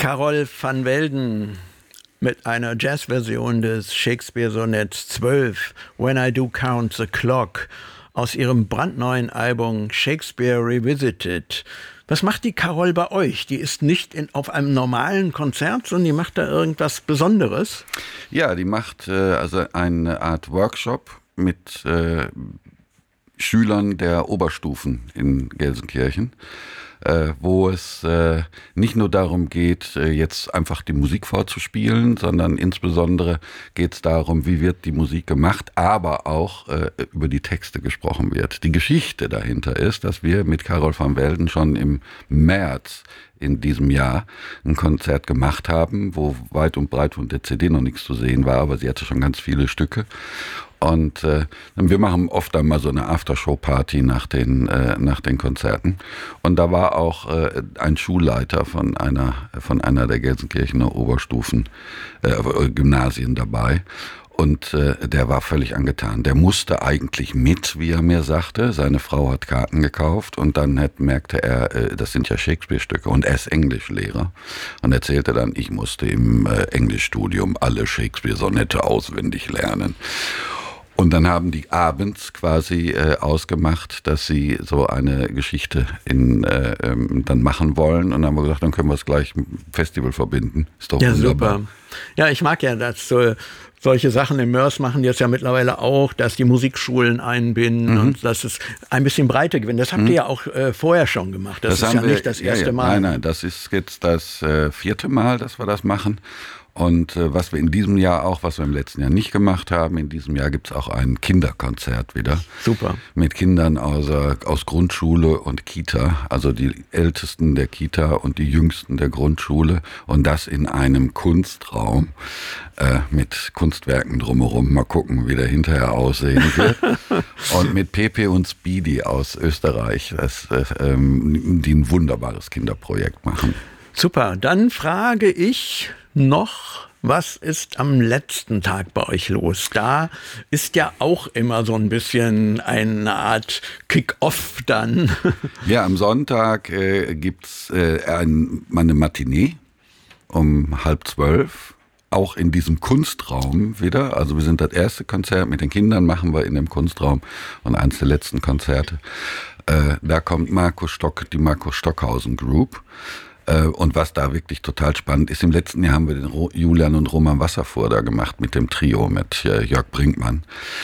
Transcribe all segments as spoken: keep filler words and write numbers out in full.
Carol van Welden mit einer Jazzversion des Shakespeare-Sonetts zwölf, When I Do Count the Clock, aus ihrem brandneuen Album Shakespeare Revisited. Was macht die Carol bei euch? Die ist nicht in, auf einem normalen Konzert, sondern die macht da irgendwas Besonderes? Ja, die macht äh, also eine Art Workshop mit äh, Schülern der Oberstufen in Gelsenkirchen, äh, wo es äh, nicht nur darum geht, äh, jetzt einfach die Musik vorzuspielen, sondern insbesondere geht es darum, wie wird die Musik gemacht, aber auch äh, über die Texte gesprochen wird. Die Geschichte dahinter ist, dass wir mit Carol van Welden schon im März in diesem Jahr ein Konzert gemacht haben, wo weit und breit von der C D noch nichts zu sehen war, aber sie hatte schon ganz viele Stücke. Und äh, wir machen oft dann mal so eine Aftershow-Party nach den äh, nach den Konzerten. Und da war auch äh, ein Schulleiter von einer von einer der Gelsenkirchener Oberstufen äh, Gymnasien dabei. Und äh, der war völlig angetan. Der musste eigentlich mit, wie er mir sagte. Seine Frau hat Karten gekauft und dann hat, merkte er, äh, das sind ja Shakespeare-Stücke und er ist Englischlehrer. Und erzählte dann, ich musste im äh, Englischstudium alle Shakespeare-Sonette auswendig lernen. Und dann haben die abends quasi äh, ausgemacht, dass sie so eine Geschichte in, äh, ähm, dann machen wollen. Und dann haben wir gesagt, dann können wir es gleich mit dem Festival verbinden. Ist doch ja, wunderbar. Super. Ja, ich mag ja das. So, solche Sachen im Mörs machen jetzt ja mittlerweile auch, dass die Musikschulen einbinden mhm. und dass es ein bisschen Breite gewinnt. Das habt mhm. ihr ja auch äh, vorher schon gemacht. Das, das ist ja wir, nicht das erste ja, ja. Mal. Nein, nein, das ist jetzt das äh, vierte Mal, dass wir das machen. Und äh, was wir in diesem Jahr auch, was wir im letzten Jahr nicht gemacht haben, in diesem Jahr gibt's auch ein Kinderkonzert wieder. Super. Mit Kindern aus, aus Grundschule und Kita, also die Ältesten der Kita und die Jüngsten der Grundschule. Und das in einem Kunstraum äh, mit Kunstwerken drumherum. Mal gucken, wie der hinterher aussehen wird. Und mit Pepe und Speedy aus Österreich, das, äh, ähm, die ein wunderbares Kinderprojekt machen. Super, dann frage ich noch, was ist am letzten Tag bei euch los? Da ist ja auch immer so ein bisschen eine Art Kick-Off dann. Ja, am Sonntag äh, gibt's äh, ein, eine Matinee um halb zwölf. Auch in diesem Kunstraum wieder. Also wir sind das erste Konzert mit den Kindern, machen wir in dem Kunstraum und eins der letzten Konzerte. Äh, da kommt Markus Stock, die Markus Stockhausen Group. Und was da wirklich total spannend ist, im letzten Jahr haben wir den Julian und Roman Wasserfuhr da gemacht mit dem Trio, mit Jörg Brinkmann.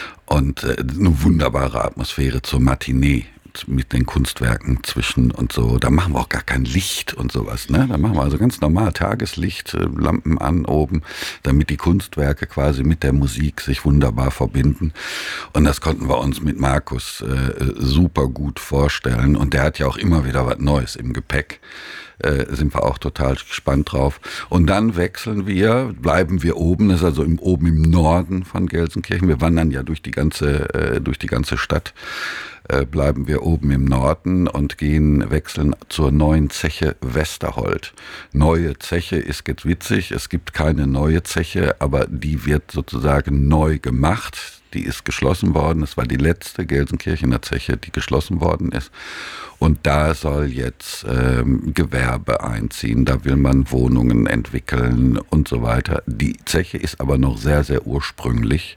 Und eine wunderbare Atmosphäre zur Matinee mit den Kunstwerken zwischen und so. Da machen wir auch gar kein Licht und sowas, ne? Da machen wir also ganz normal Tageslicht, Lampen an oben, damit die Kunstwerke quasi mit der Musik sich wunderbar verbinden. Und das konnten wir uns mit Markus äh, super gut vorstellen. Und der hat ja auch immer wieder was Neues im Gepäck. Äh, sind wir auch total gespannt drauf. Und dann wechseln wir, bleiben wir oben, das ist also im, oben im Norden von Gelsenkirchen. Wir wandern ja durch die ganze, äh, durch die ganze Stadt. Äh, bleiben wir oben im Norden und gehen, wechseln zur neuen Zeche Westerhold. Neue Zeche ist jetzt witzig, es gibt keine neue Zeche, aber die wird sozusagen neu gemacht. Die ist geschlossen worden, es war die letzte Gelsenkirchener Zeche, die geschlossen worden ist. Und da soll jetzt ähm, Gewerbe einziehen, da will man Wohnungen entwickeln und so weiter. Die Zeche ist aber noch sehr, sehr ursprünglich.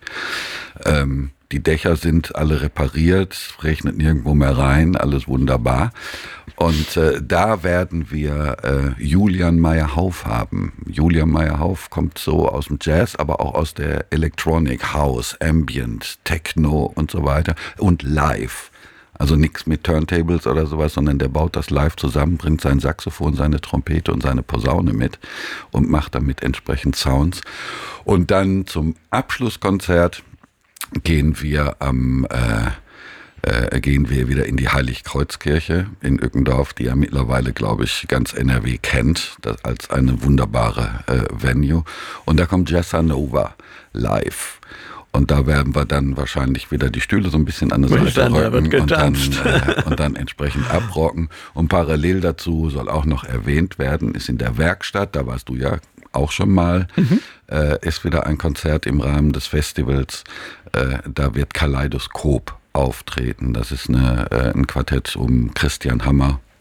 Ähm, Die Dächer sind alle repariert, regnet nirgendwo mehr rein, alles wunderbar. Und äh, da werden wir äh, Julian Meyer-Hauf haben. Julian Meyer-Hauf kommt so aus dem Jazz, aber auch aus der Electronic, House, Ambient, Techno und so weiter und live. Also nichts mit Turntables oder sowas, sondern der baut das live zusammen, bringt sein Saxophon, seine Trompete und seine Posaune mit und macht damit entsprechend Sounds. Und dann zum Abschlusskonzert gehen wir am äh, äh, gehen wir wieder in die Heiligkreuzkirche in Ückendorf, die ja mittlerweile, glaube ich, ganz N R W kennt, das als eine wunderbare äh, Venue. Und da kommt Jessanova live. Und da werden wir dann wahrscheinlich wieder die Stühle so ein bisschen an der Seite rücken und dann, äh, und dann entsprechend abrocken. Und parallel dazu soll auch noch erwähnt werden, ist in der Werkstatt, da warst du ja auch schon mal, mhm. äh, ist wieder ein Konzert im Rahmen des Festivals. Äh, da wird Kaleidoskop auftreten. Das ist eine, äh, ein Quartett um Christian Hammer,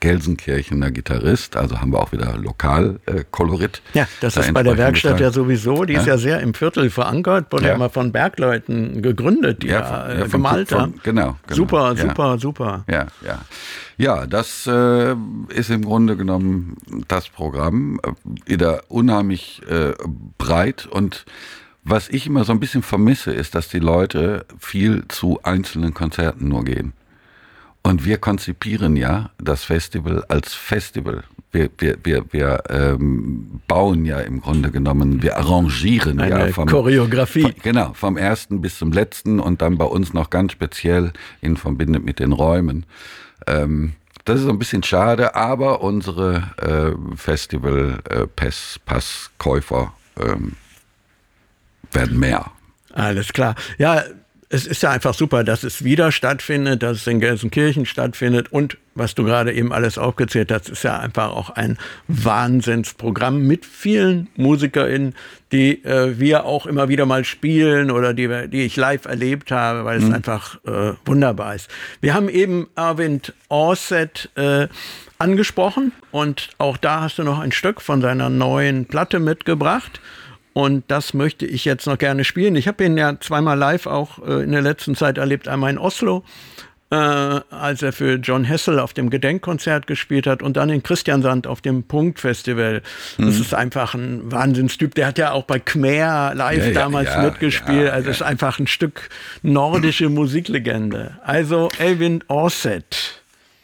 Gelsenkirchener Gitarrist, also haben wir auch wieder Lokalkolorit. Äh, ja, das da ist bei der Werkstatt getan. ja sowieso, die ja? ist ja sehr im Viertel verankert, wurde ja, ja immer von Bergleuten gegründet, die ja, ja, von, ja gemalt von, haben. von, genau, genau. Super, ja. super, super. Ja, ja. Ja, das äh, ist im Grunde genommen das Programm, äh, wieder unheimlich äh, breit, und was ich immer so ein bisschen vermisse, ist, dass die Leute viel zu einzelnen Konzerten nur gehen. Und wir konzipieren ja das Festival als Festival. Wir, wir, wir, wir ähm, bauen ja im Grunde genommen, wir arrangieren Eine ja vom, Choreografie. Vom, genau, vom ersten bis zum letzten, und dann bei uns noch ganz speziell in Verbindung mit den Räumen. Ähm, das ist so ein bisschen schade, aber unsere äh, Festival-Pass-Käufer äh, ähm, werden mehr. Alles klar. Ja, es ist ja einfach super, dass es wieder stattfindet, dass es in Gelsenkirchen stattfindet, und was du gerade eben alles aufgezählt hast, ist ja einfach auch ein Wahnsinnsprogramm mit vielen MusikerInnen, die äh, wir auch immer wieder mal spielen oder die, die ich live erlebt habe, weil es mhm. einfach äh, wunderbar ist. Wir haben eben Arvind Orsett äh, angesprochen, und auch da hast du noch ein Stück von seiner neuen Platte mitgebracht. Und das möchte ich jetzt noch gerne spielen. Ich habe ihn ja zweimal live auch äh, in der letzten Zeit erlebt. Einmal in Oslo, äh, als er für John Hessel auf dem Gedenkkonzert gespielt hat, und dann in Kristiansand auf dem Punkt-Festival. Mhm. Das ist einfach ein Wahnsinnstyp. Der hat ja auch bei Khmer live ja, ja, damals ja, mitgespielt. Ja, also ja. ist einfach ein Stück nordische Musiklegende. Also Arvind Orsett.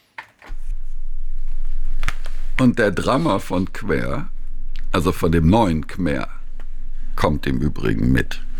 Und der Drummer von Khmer, also von dem neuen Khmer, kommt im Übrigen mit.